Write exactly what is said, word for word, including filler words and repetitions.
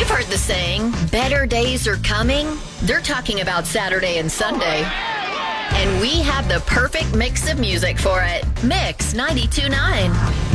You've heard the saying, better days are coming. They're talking about Saturday and Sunday. And we have the perfect mix of music for it. Mix ninety-two point nine.